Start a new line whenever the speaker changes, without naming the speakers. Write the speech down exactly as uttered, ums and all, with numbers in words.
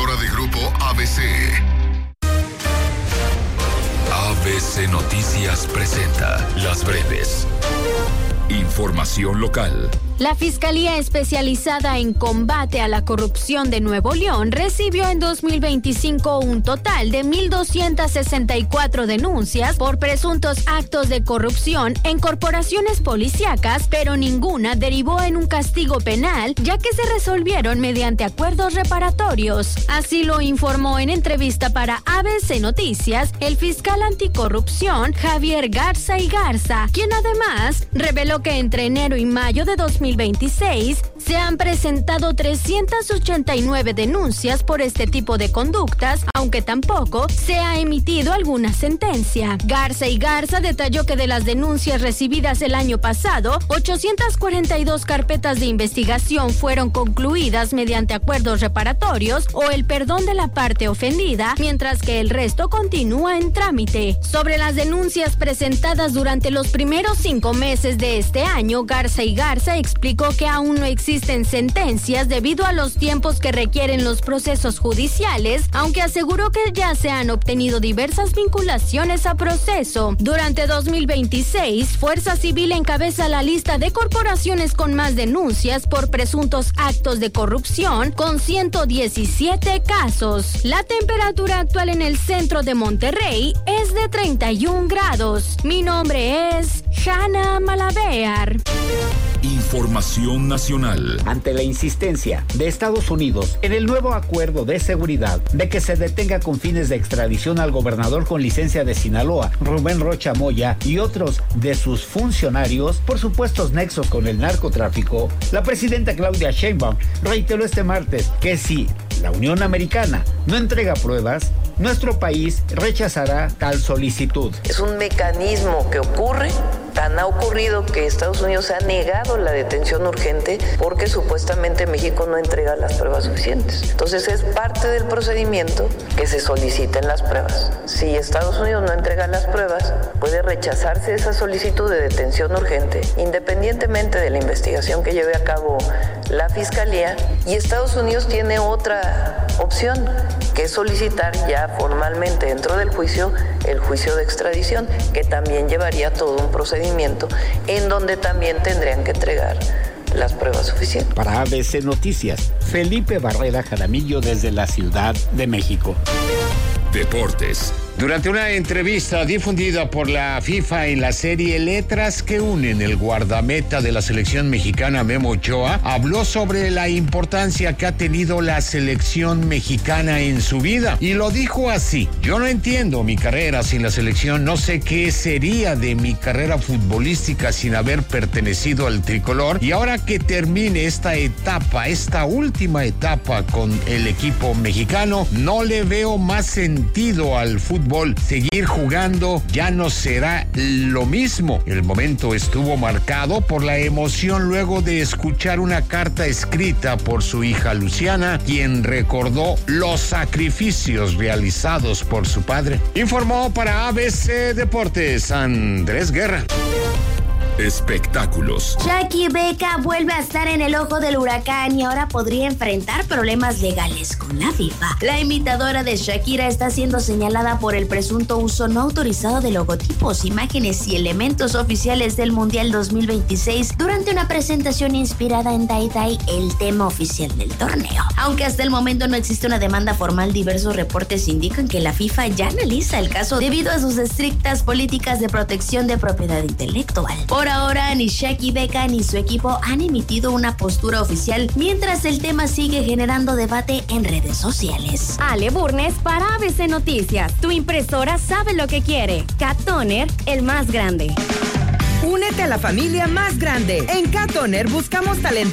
presentadora de Grupo A B C. A B C Noticias presenta Las Breves. Información local.
La Fiscalía Especializada en Combate a la Corrupción de Nuevo León recibió en dos mil veinticinco un total de mil doscientas sesenta y cuatro denuncias por presuntos actos de corrupción en corporaciones policíacas, pero ninguna derivó en un castigo penal, ya que se resolvieron mediante acuerdos reparatorios. Así lo informó en entrevista para A B C Noticias el fiscal anticorrupción Javier Garza y Garza, quien además reveló que entre enero y mayo de dos mil veintiséis se han presentado trescientas ochenta y nueve denuncias por este tipo de conductas, aunque tampoco se ha emitido alguna sentencia. Garza y Garza detalló que de las denuncias recibidas el año pasado, ochocientas cuarenta y dos carpetas de investigación fueron concluidas mediante acuerdos reparatorios o el perdón de la parte ofendida, mientras que el resto continúa en trámite. Sobre las denuncias presentadas durante los primeros cinco meses de este año, Garza y Garza explicó que aún no existen sentencias debido a los tiempos que requieren los procesos judiciales, aunque aseguró que ya se han obtenido diversas vinculaciones a proceso. Durante dos mil veintiséis, Fuerza Civil encabeza la lista de corporaciones con más denuncias por presuntos actos de corrupción, con ciento diecisiete casos. La temperatura actual en el centro de Monterrey es de treinta y un grados. Mi nombre es Hanna Malavear.
Información nacional.
Ante la insistencia de Estados Unidos en el nuevo acuerdo de seguridad de que se detenga con fines de extradición al gobernador con licencia de Sinaloa, Rubén Rocha Moya, y otros de sus funcionarios por supuestos nexos con el narcotráfico, la presidenta Claudia Sheinbaum reiteró este martes que si la Unión Americana no entrega pruebas, nuestro país rechazará tal solicitud.
Es un mecanismo que ocurre, tan ha ocurrido que Estados Unidos ha negado la detención urgente porque supuestamente México no entrega las pruebas suficientes. Entonces es parte del procedimiento que se soliciten las pruebas. Si Estados Unidos no entrega las pruebas, puede rechazarse esa solicitud de detención urgente, independientemente de la investigación que lleve a cabo la Fiscalía, y Estados Unidos tiene otra opción, que es solicitar ya formalmente dentro del juicio el juicio de extradición, que también llevaría todo un procedimiento en donde también tendrían que entregar las pruebas suficientes.
Para A B C Noticias, Felipe Barrera Jaramillo desde la Ciudad de México.
Deportes.
Durante una entrevista difundida por la FIFA en la serie Letras que unen, el guardameta de la selección mexicana Memo Ochoa habló sobre la importancia que ha tenido la selección mexicana en su vida y lo dijo así: yo no entiendo mi carrera sin la selección, no sé qué sería de mi carrera futbolística sin haber pertenecido al tricolor, y ahora que termine esta etapa, esta última etapa con el equipo mexicano, no le veo más sentido al fútbol. Seguir jugando ya no será lo mismo. El momento estuvo marcado por la emoción luego de escuchar una carta escrita por su hija Luciana, quien recordó los sacrificios realizados por su padre. Informó para A B C Deportes Andrés Guerra.
Espectáculos.
Shakira Becca vuelve a estar en el ojo del huracán y ahora podría enfrentar problemas legales con la FIFA. La imitadora de Shakira está siendo señalada por el presunto uso no autorizado de logotipos, imágenes y elementos oficiales del Mundial dos mil veintiséis durante una presentación inspirada en Dai Dai, el tema oficial del torneo. Aunque hasta el momento no existe una demanda formal, diversos reportes indican que la FIFA ya analiza el caso debido a sus estrictas políticas de protección de propiedad intelectual. Por ahora, ni Shakira Becca ni su equipo han emitido una postura oficial, mientras el tema sigue generando debate en redes sociales.
Ale Burnes para A B C Noticias. Tu impresora sabe lo que quiere. Cat Toner, el más grande.
Únete a la familia más grande. En Cat Toner buscamos talento